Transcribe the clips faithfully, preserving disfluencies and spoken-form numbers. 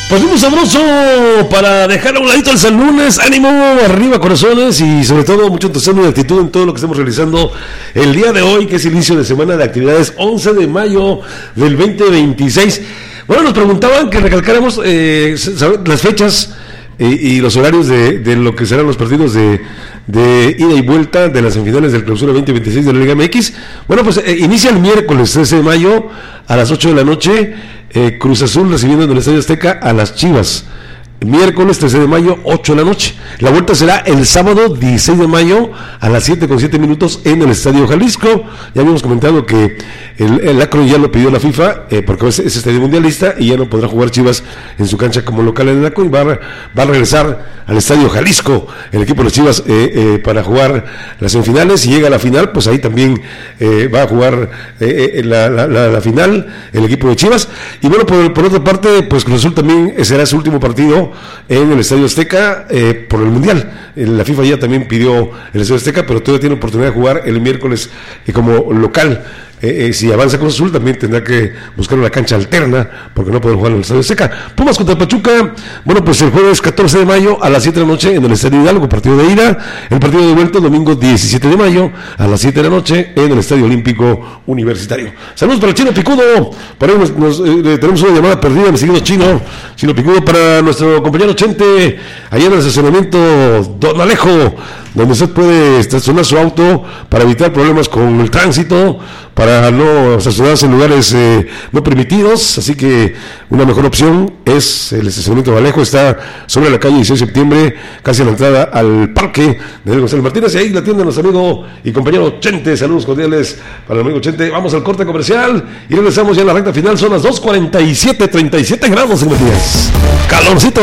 Pues un sabroso para dejar a un ladito el San Lunes. Ánimo, arriba corazones y sobre todo mucho entusiasmo y actitud en todo lo que estamos realizando el día de hoy, que es inicio de semana de actividades, once de mayo del veinte veintiséis. Bueno, nos preguntaban que recalcáramos eh, las fechas eh, y los horarios de, de lo que serán los partidos de, de ida y vuelta de las semifinales del Clausura veinte veintiséis de la Liga M X. Bueno, pues eh, inicia el miércoles trece de mayo a las ocho de la noche. Eh, Cruz Azul recibiendo en el Estadio Azteca a las Chivas. Miércoles trece de mayo, ocho de la noche. La vuelta será el sábado dieciséis de mayo a las siete con siete minutos en el Estadio Jalisco. Ya habíamos comentado que el, el Akron ya lo pidió la FIFA eh, porque es, es estadio mundialista y ya no podrá jugar Chivas en su cancha como local en el Akron y va a, va a regresar al Estadio Jalisco el equipo de los Chivas eh, eh, para jugar las semifinales. Si llega a la final, pues ahí también eh, va a jugar eh, la, la, la, la final el equipo de Chivas. Y bueno, por, por otra parte, pues Cruz Azul también será su último partido en el Estadio Azteca eh, por el Mundial. La FIFA ya también pidió el Estadio Azteca, pero todavía tiene oportunidad de jugar el miércoles eh, como local. Eh, eh, si avanza Cruz Azul también tendrá que buscar una cancha alterna porque no pueden jugar en el Estadio Azteca. Pumas contra Pachuca, bueno, pues el jueves catorce de mayo a las siete de la noche en el Estadio Hidalgo, partido de ida. El partido de vuelta domingo diecisiete de mayo a las siete de la noche en el Estadio Olímpico Universitario. Saludos para el Chino Picudo. Por ahí nos, nos, eh, tenemos una llamada perdida, me seguimos Chino Chino Picudo para nuestro compañero Chente allá en el estacionamiento Don Alejo, donde usted puede estacionar su auto para evitar problemas con el tránsito, para no estacionarse en lugares eh, no permitidos. Así que una mejor opción es el estacionamiento de Alejo. Está sobre la calle dieciséis de septiembre, casi a la entrada al parque de González Martínez, y ahí la atiende nuestro amigo y compañero Chente. Saludos cordiales para el amigo Chente. Vamos al corte comercial y regresamos ya en la recta final. Son las dos cuarenta y siete, treinta y siete grados en Matías. Calorcito.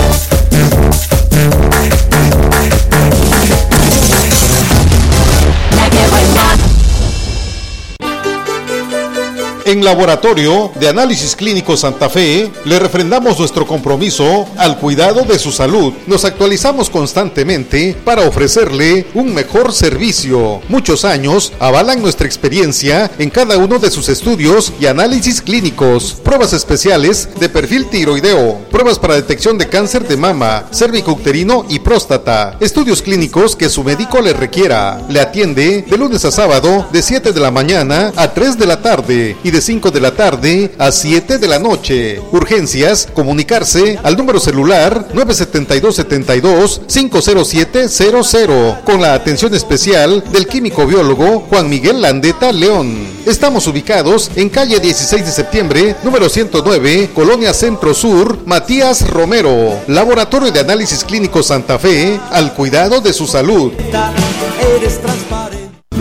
En Laboratorio de Análisis Clínico Santa Fe, le refrendamos nuestro compromiso al cuidado de su salud. Nos actualizamos constantemente para ofrecerle un mejor servicio. Muchos años avalan nuestra experiencia en cada uno de sus estudios y análisis clínicos. Pruebas especiales de perfil tiroideo, pruebas para detección de cáncer de mama, cervicouterino y próstata. Estudios clínicos que su médico le requiera. Le atiende de lunes a sábado de siete de la mañana a tres de la tarde y de cinco de la tarde a siete de la noche. Urgencias, comunicarse al número celular nueve siete dos, siete dos, cinco cero siete cero cero con la atención especial del químico biólogo Juan Miguel Landeta León. Estamos ubicados en calle dieciséis de septiembre, número ciento nueve, Colonia Centro Sur, Matías Romero. Laboratorio de Análisis Clínico Santa Fe, al cuidado de su salud. Eres transparente.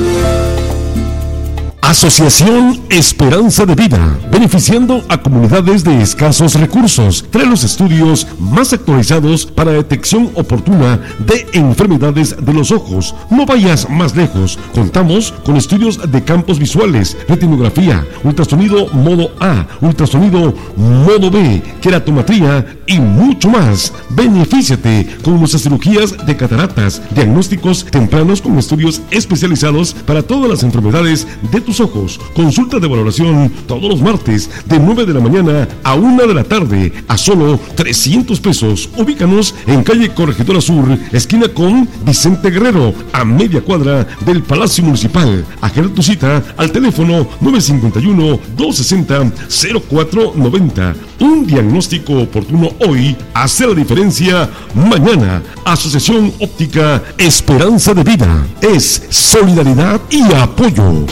Asociación Esperanza de Vida, beneficiando a comunidades de escasos recursos. Trae los estudios más actualizados para detección oportuna de enfermedades de los ojos. No vayas más lejos. Contamos con estudios de campos visuales, retinografía, ultrasonido modo A, ultrasonido modo B, queratometría y mucho más. Benefíciate con nuestras cirugías de cataratas, diagnósticos tempranos con estudios especializados para todas las enfermedades de tus ojos. Consulta de valoración todos los martes de nueve de la mañana a una de la tarde a solo trescientos pesos. Ubícanos en calle Corregidora Sur, esquina con Vicente Guerrero, a media cuadra del Palacio Municipal. Agenda tu cita al teléfono nueve cinco uno, dos seis cero, cero cuatro nueve cero. Un diagnóstico oportuno hoy hace la diferencia mañana. Asociación Óptica Esperanza de Vida es solidaridad y apoyo.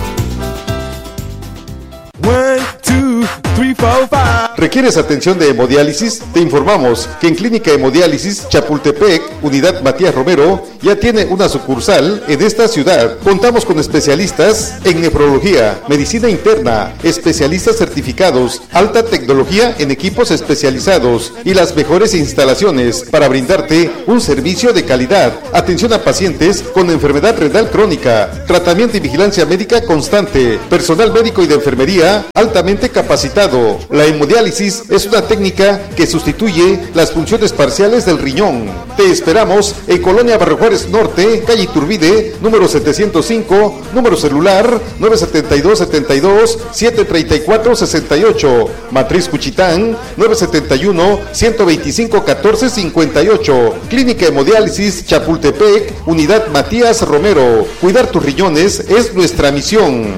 One, two, three, four, five. ¿Requieres atención de hemodiálisis? Te informamos que en Clínica Hemodiálisis Chapultepec, Unidad Matías Romero, ya tiene una sucursal en esta ciudad. Contamos con especialistas en nefrología, medicina interna, especialistas certificados, alta tecnología en equipos especializados y las mejores instalaciones para brindarte un servicio de calidad. Atención a pacientes con enfermedad renal crónica, tratamiento y vigilancia médica constante, personal médico y de enfermería altamente capacitado realizado. La hemodiálisis es una técnica que sustituye las funciones parciales del riñón. Te esperamos en Colonia Barrio Juárez Norte, calle Iturbide, número setecientos cinco, número celular nueve siete dos, siete dos, siete tres cuatro, seis ocho, Matriz Cuchitán, nueve siete uno, uno dos cinco, uno cuatro cinco ocho, Clínica Hemodiálisis Chapultepec, Unidad Matías Romero. Cuidar tus riñones es nuestra misión.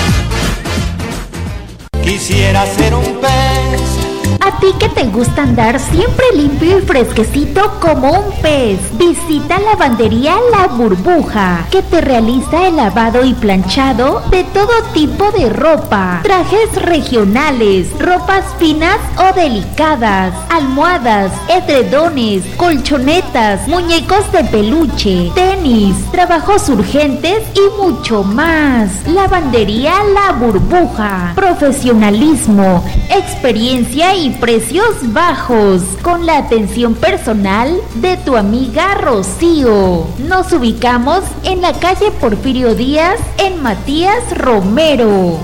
Quisiera ser un pez. A ti que te gusta andar siempre limpio y fresquecito como un pez, visita Lavandería La Burbuja, que te realiza el lavado y planchado de todo tipo de ropa, trajes regionales, ropas finas o delicadas, almohadas, edredones, colchonetas, muñecos de peluche, tenis, trabajos urgentes y mucho más. Lavandería La Burbuja, profesionalismo, experiencia y precios bajos, con la atención personal de tu amiga Rocío. Nos ubicamos en la calle Porfirio Díaz, en Matías Romero.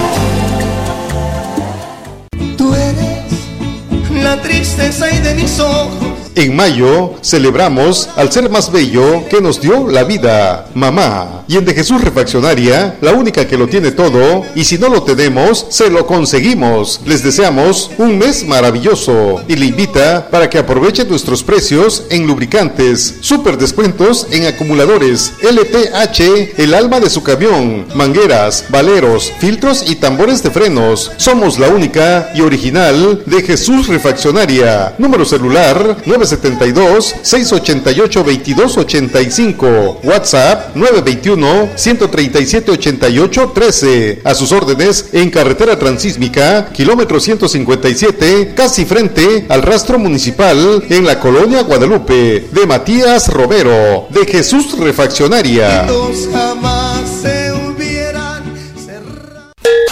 Tú eres la tristeza y de mis ojos. En mayo celebramos al ser más bello que nos dio la vida, mamá. Y en De Jesús Refaccionaria, la única que lo tiene todo, y si no lo tenemos, se lo conseguimos. Les deseamos un mes maravilloso y le invita para que aproveche nuestros precios en lubricantes, super descuentos en acumuladores, L T H, el alma de su camión, mangueras, valeros, filtros y tambores de frenos. Somos la única y original De Jesús Refaccionaria. Número celular nueve siete dos, seis ocho ocho, dos dos ocho cinco, WhatsApp nueve dos uno, uno tres siete, ocho ocho uno tres. A sus órdenes en carretera transísmica, kilómetro ciento cincuenta y siete, casi frente al rastro municipal, en la colonia Guadalupe. De Matías Romero, De Jesús Refaccionaria. Jamás se hubieran cerrado.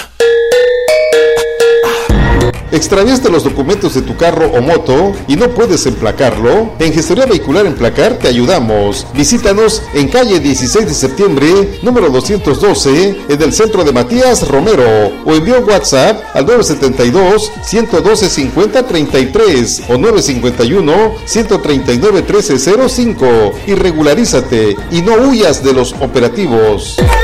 ¿Extrañaste los documentos de tu carro o moto y no puedes emplacarlo? En Gestoría Vehicular Emplacar te ayudamos. Visítanos en calle dieciséis de septiembre, número doscientos doce, en el centro de Matías Romero, o envía un WhatsApp al nueve siete dos, uno uno dos, cinco cero tres tres o nueve cinco uno, uno tres nueve, uno tres cero cinco y regularízate y no huyas de los operativos.